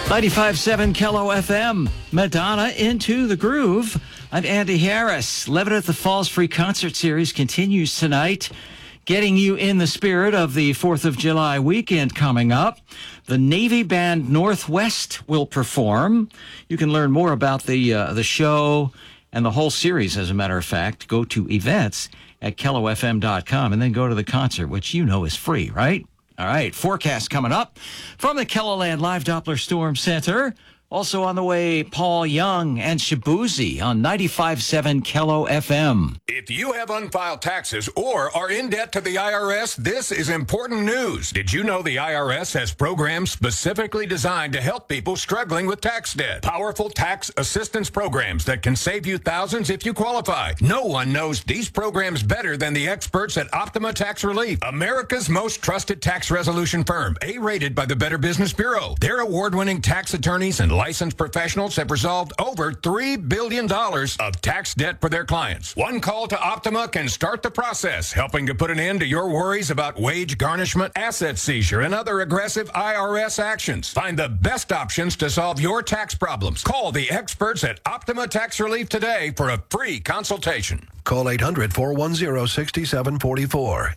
95.7 Kello FM, Madonna Into the Groove. I'm Andy Harris. Levitt at the Falls Free Concert Series continues tonight, getting you in the spirit of the 4th of July weekend coming up. The Navy Band Northwest will perform. You can learn more about the show and the whole series, as a matter of fact. Go to events at kellofm.com and then go to the concert, which you know is free, right? All right, forecast coming up from the KELOLAND Live Doppler Storm Center. Also on the way, Paul Young and Shabuzi on 95.7 Kello FM. If you have unfiled taxes or are in debt to the IRS, this is important news. Did you know the IRS has programs specifically designed to help people struggling with tax debt? Powerful tax assistance programs that can save you thousands if you qualify. No one knows these programs better than the experts at Optima Tax Relief, America's most trusted tax resolution firm, A-rated by the Better Business Bureau. Their award-winning tax attorneys and licensed professionals have resolved over $3 billion of tax debt for their clients. One call to Optima can start the process, helping to put an end to your worries about wage garnishment, asset seizure, and other aggressive IRS actions. Find the best options to solve your tax problems. Call the experts at Optima Tax Relief today for a free consultation. Call 800-410-6744.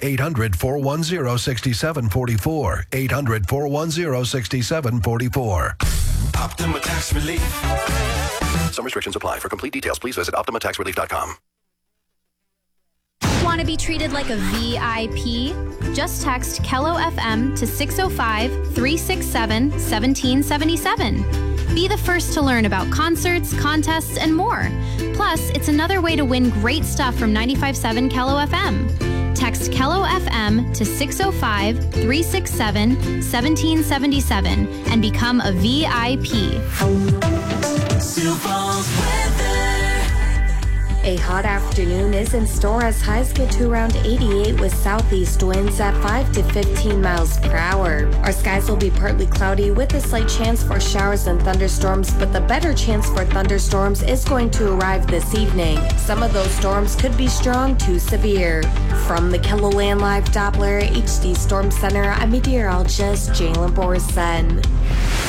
800-410-6744. 800-410-6744. Optima Tax Relief. Some restrictions apply. For complete details, please visit OptimaTaxRelief.com. Want to be treated like a VIP? Just text Kello FM to 605-367-1777. Be the first to learn about concerts, contests, and more. Plus, it's another way to win great stuff from 95.7 Kello FM. Text Kello FM to 605-367-1777 and become a VIP. Sioux Falls weather. A hot afternoon is in store as highs get to around 88 with southeast winds at 5 to 15 miles per hour. Our skies will be partly cloudy with a slight chance for showers and thunderstorms, but the better chance for thunderstorms is going to arrive this evening. Some of those storms could be strong to severe. From the KELOLAND Live Doppler HD Storm Center, I'm meteorologist Jalen Borson.